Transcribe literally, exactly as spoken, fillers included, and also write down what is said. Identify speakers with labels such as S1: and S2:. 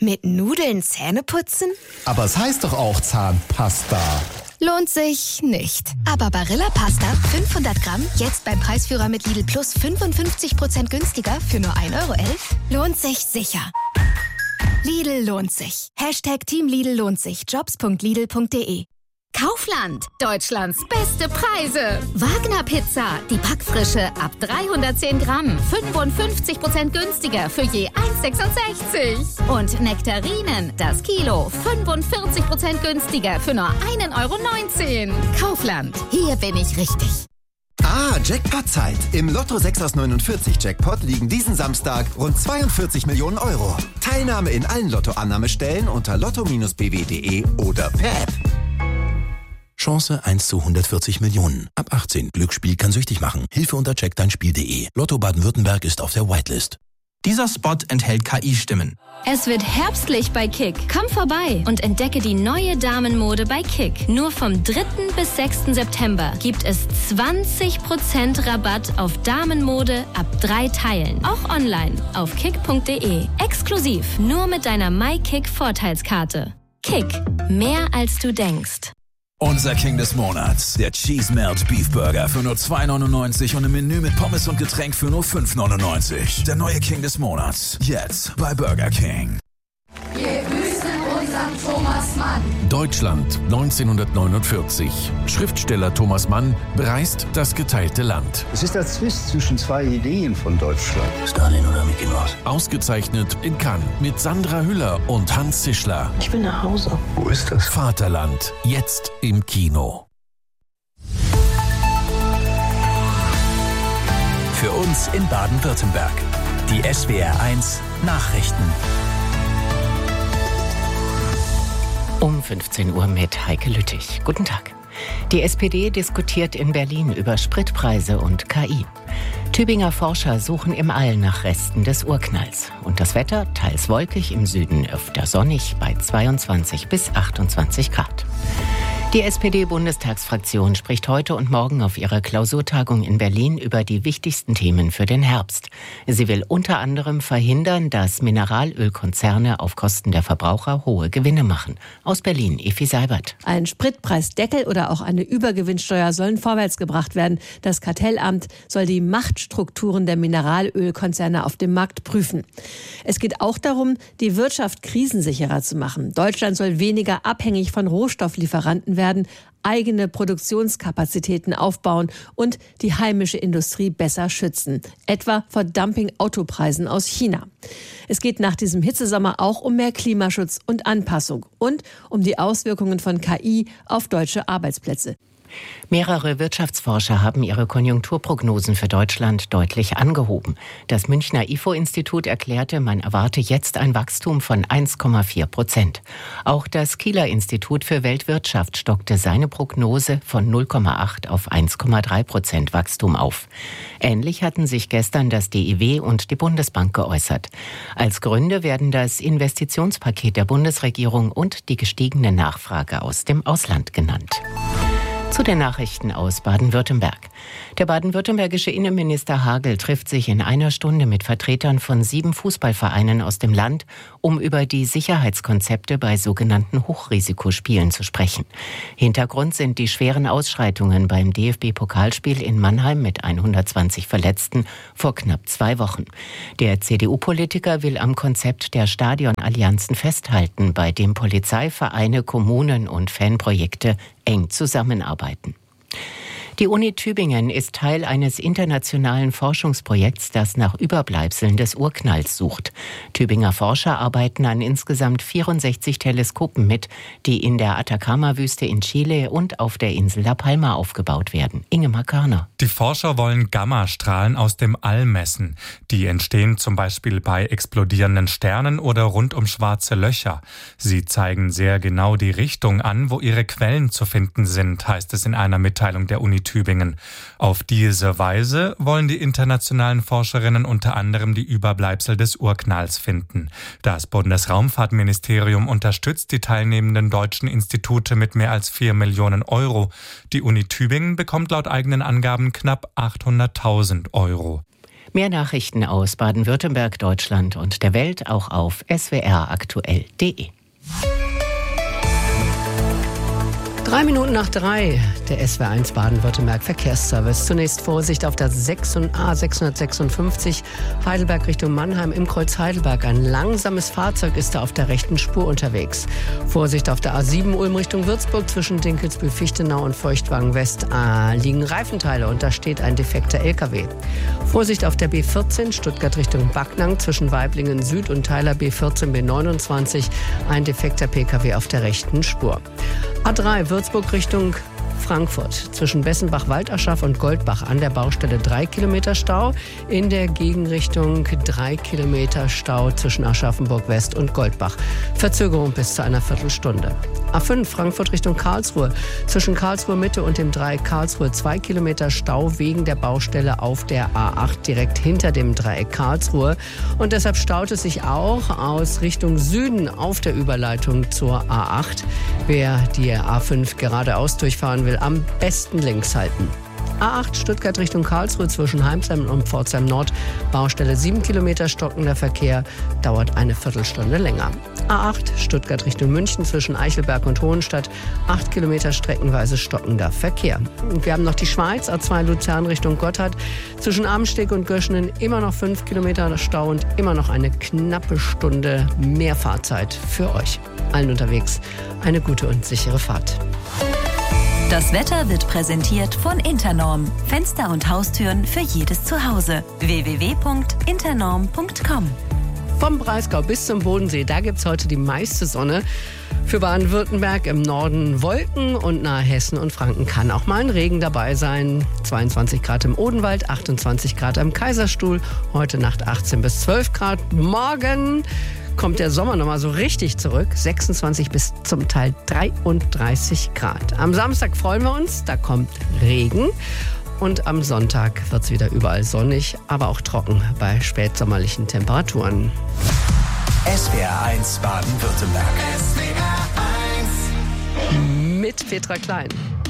S1: Mit Nudeln Zähne putzen?
S2: Aber es heißt doch auch Zahnpasta.
S1: Lohnt sich nicht. Aber Barilla Pasta fünfhundert Gramm, jetzt beim Preisführer mit Lidl Plus fünfundfünfzig Prozent günstiger für nur ein Euro elf, lohnt sich sicher. Lidl lohnt sich. Hashtag Team Lidl lohnt sich. jobs punkt lidl punkt de. Kaufland, Deutschlands beste Preise. Wagner Pizza, die Backfrische ab dreihundertzehn Gramm, fünfundfünfzig Prozent günstiger für je eins Euro sechsundsechzig. Und Nektarinen, das Kilo, fünfundvierzig Prozent günstiger für nur ein Euro neunzehn. Kaufland, hier bin ich richtig.
S3: Ah, Jackpot-Zeit. Im Lotto sechs aus neunundvierzig Jackpot liegen diesen Samstag rund zweiundvierzig Millionen Euro. Teilnahme in allen Lotto-Annahmestellen unter lotto Bindestrich b w punkt de oder per App.
S4: Chance eins zu hundertvierzig Millionen. Ab achtzehn. Glücksspiel kann süchtig machen. Hilfe unter check dein spiel punkt de. Lotto Baden-Württemberg ist auf der Whitelist.
S5: Dieser Spot enthält K I-Stimmen.
S6: Es wird herbstlich bei Kick. Komm vorbei und entdecke die neue Damenmode bei Kick. Nur vom dritten bis sechsten September gibt es zwanzig Prozent Rabatt auf Damenmode ab drei Teilen. Auch online auf kick punkt de. Exklusiv nur mit deiner MyKick-Vorteilskarte. Kick. Mehr als du denkst.
S7: Unser King des Monats, der Cheese Melt Beef Burger für nur zwei neunundneunzig und ein Menü mit Pommes und Getränk für nur fünf neunundneunzig. Der neue King des Monats, jetzt bei Burger King.
S8: Wir grüßen unseren Thomas Mann.
S9: Deutschland neunzehnhundertneunundvierzig. Schriftsteller Thomas Mann bereist das geteilte Land.
S10: Es ist der Zwist zwischen zwei Ideen von Deutschland.
S9: Stalin oder Mickey Mouse? Ausgezeichnet in Cannes mit Sandra Hüller und Hans Zischler.
S11: Ich will nach Hause.
S10: Wo ist das?
S9: Vaterland, jetzt im Kino.
S12: Für uns in Baden-Württemberg. Die S W R eins Nachrichten.
S13: Um fünfzehn Uhr mit Heike Lüttich. Guten Tag. Die S P D diskutiert in Berlin über Spritpreise und K I. Tübinger Forscher suchen im All nach Resten des Urknalls. Und das Wetter teils wolkig, im Süden öfter sonnig bei zweiundzwanzig bis achtundzwanzig Grad. Die S P D-Bundestagsfraktion spricht heute und morgen auf ihrer Klausurtagung in Berlin über die wichtigsten Themen für den Herbst. Sie will unter anderem verhindern, dass Mineralölkonzerne auf Kosten der Verbraucher hohe Gewinne machen. Aus Berlin, Efi Seibert.
S14: Ein Spritpreisdeckel oder auch eine Übergewinnsteuer sollen vorwärts gebracht werden. Das Kartellamt soll die Machtstrukturen der Mineralölkonzerne auf dem Markt prüfen. Es geht auch darum, die Wirtschaft krisensicherer zu machen. Deutschland soll weniger abhängig von Rohstofflieferanten werden. werden, eigene Produktionskapazitäten aufbauen und die heimische Industrie besser schützen, etwa vor Dumping-Autopreisen aus China. Es geht nach diesem Hitzesommer auch um mehr Klimaschutz und Anpassung und um die Auswirkungen von K I auf deutsche Arbeitsplätze.
S13: Mehrere Wirtschaftsforscher haben ihre Konjunkturprognosen für Deutschland deutlich angehoben. Das Münchner I F O-Institut erklärte, man erwarte jetzt ein Wachstum von eins Komma vier Prozent. Auch das Kieler Institut für Weltwirtschaft stockte seine Prognose von null Komma acht auf eins Komma drei Prozent Wachstum auf. Ähnlich hatten sich gestern das D I W und die Bundesbank geäußert. Als Gründe werden das Investitionspaket der Bundesregierung und die gestiegene Nachfrage aus dem Ausland genannt. Zu den Nachrichten aus Baden-Württemberg. Der baden-württembergische Innenminister Hagel trifft sich in einer Stunde mit Vertretern von sieben Fußballvereinen aus dem Land, um über die Sicherheitskonzepte bei sogenannten Hochrisikospielen zu sprechen. Hintergrund sind die schweren Ausschreitungen beim D F B-Pokalspiel in Mannheim mit hundertzwanzig Verletzten vor knapp zwei Wochen. Der C D U-Politiker will am Konzept der Stadionallianzen festhalten, bei dem Polizei, Vereine, Kommunen und Fanprojekte eng zusammenarbeiten. Die Uni Tübingen ist Teil eines internationalen Forschungsprojekts, das nach Überbleibseln des Urknalls sucht. Tübinger Forscher arbeiten an insgesamt vierundsechzig Teleskopen mit, die in der Atacama-Wüste in Chile und auf der Insel La Palma aufgebaut werden. Ingemar Körner.
S15: Die Forscher wollen Gammastrahlen aus dem All messen. Die entstehen zum Beispiel bei explodierenden Sternen oder rund um schwarze Löcher. Sie zeigen sehr genau die Richtung an, wo ihre Quellen zu finden sind, heißt es in einer Mitteilung der Uni Tübingen. Auf diese Weise wollen die internationalen Forscherinnen unter anderem die Überbleibsel des Urknalls finden. Das Bundesraumfahrtministerium unterstützt die teilnehmenden deutschen Institute mit mehr als vier Millionen Euro. Die Uni Tübingen bekommt laut eigenen Angaben knapp achthunderttausend Euro.
S13: Mehr Nachrichten aus Baden-Württemberg, Deutschland und der Welt auch auf s w r aktuell punkt d e. Drei Minuten nach drei, der S W R eins Baden-Württemberg Verkehrsservice. Zunächst Vorsicht auf der A sechshundertsechsundfünfzig Heidelberg Richtung Mannheim im Kreuz Heidelberg. Ein langsames Fahrzeug ist da auf der rechten Spur unterwegs. Vorsicht auf der A sieben Ulm Richtung Würzburg zwischen Dinkelsbühl-Fichtenau und Feuchtwagen West äh, liegen Reifenteile und da steht ein defekter L K W. Vorsicht auf der B vierzehn Stuttgart Richtung Backnang zwischen Weiblingen Süd und Teiler B vierzehn B neunundzwanzig. Ein defekter P K W auf der rechten Spur. A drei Würzburg Richtung Frankfurt zwischen Bessenbach-Waldaschaf und Goldbach an der Baustelle drei Kilometer Stau. In der Gegenrichtung drei Kilometer Stau zwischen Aschaffenburg West und Goldbach. Verzögerung bis zu einer Viertelstunde. A fünf Frankfurt Richtung Karlsruhe zwischen Karlsruhe Mitte und dem Dreieck Karlsruhe zwei Kilometer Stau wegen der Baustelle auf der A acht direkt hinter dem Dreieck Karlsruhe. Und deshalb staut es sich auch aus Richtung Süden auf der Überleitung zur A acht. Wer die A fünf geradeaus durchfahren will, am besten links halten. A acht Stuttgart Richtung Karlsruhe zwischen Heimsheim und Pforzheim Nord. Baustelle sieben Kilometer stockender Verkehr, dauert eine Viertelstunde länger. A acht Stuttgart Richtung München zwischen Eichelberg und Hohenstadt. acht Kilometer streckenweise stockender Verkehr. Und wir haben noch die Schweiz, A zwei Luzern Richtung Gotthard. Zwischen Amsteg und Göschenen immer noch fünf Kilometer Stau und immer noch eine knappe Stunde mehr Fahrzeit für euch. Allen unterwegs eine gute und sichere Fahrt.
S11: Das Wetter wird präsentiert von Internorm. Fenster und Haustüren für jedes Zuhause. w w w punkt internorm punkt com.
S13: Vom Breisgau bis zum Bodensee, da gibt es heute die meiste Sonne. Für Baden-Württemberg im Norden Wolken und nahe Hessen und Franken kann auch mal ein Regen dabei sein. zweiundzwanzig Grad im Odenwald, achtundzwanzig Grad am Kaiserstuhl. Heute Nacht achtzehn bis zwölf Grad. Morgen kommt der Sommer nochmal so richtig zurück. sechsundzwanzig bis zum Teil dreiunddreißig Grad. Am Samstag freuen wir uns, da kommt Regen. Und am Sonntag wird es wieder überall sonnig, aber auch trocken bei spätsommerlichen Temperaturen.
S12: S W R eins Baden-Württemberg.
S8: S W R eins
S13: Mit Petra Klein.